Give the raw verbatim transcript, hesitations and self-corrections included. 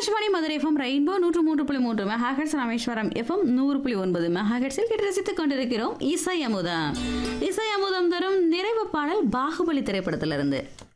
Akashvani Madurai FM rainbow நூற்று மூன்று புள்ளி மூன்று மெகாஹெர்ட்ஸ், ராமேஸ்வரம் எஃப்எம் நூறு புள்ளி ஒன்பது மெகாஹெர்ட்ஸில் கேட்டு ரசித்துக் கொண்டிருக்கிறோம் இசை அமுதம். இசை அமுதம் தரும் நிறைவு பாடல் பாகுபலி திரைப்படத்திலிருந்து.